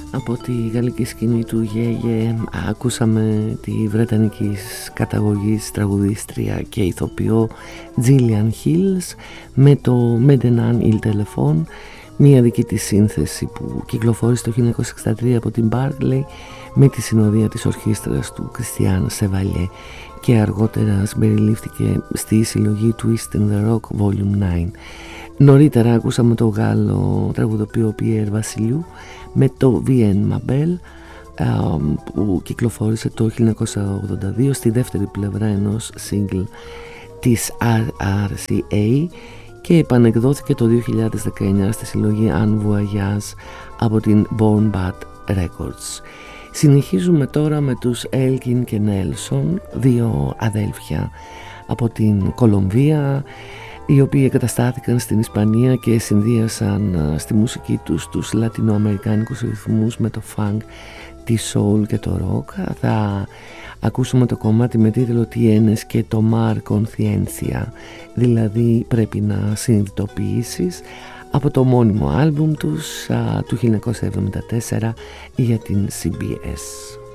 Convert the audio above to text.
Από τη γαλλική σκηνή του Γέγε ακούσαμε τη βρετανικής καταγωγής τραγουδίστρια και ηθοποιό Gillian Hills με το Maintenant il téléphone, μια δική της σύνθεση που κυκλοφόρησε το 1963 από την Barclay με τη συνοδεία της ορχήστρας του Christian Chevalier και αργότερα συμπεριλήφθηκε στη συλλογή Twist in the Rock Volume 9. Νωρίτερα ακούσαμε το Γάλλο τραγουδοποιό Pierre Βασιλιού με το Vienne Ma Belle που κυκλοφόρησε το 1982 στη δεύτερη πλευρά ενός single της RRCA και επανεκδόθηκε το 2019 στη συλλογή Un Voyage από την Born Bad Records. Συνεχίζουμε τώρα με τους Elgin και Nelson, δύο αδέλφια από την Κολομβία, οι οποίοι εγκαταστάθηκαν στην Ισπανία και συνδύασαν στη μουσική τους λατινοαμερικάνικους ρυθμούς με το funk, τη soul και το rock. Θα ακούσουμε το κομμάτι με τίτλο Tienes και το Mar Conciencia, δηλαδή πρέπει να συνειδητοποιήσεις, από το μόνιμο άλμπουμ τους του 1974 για την CBS.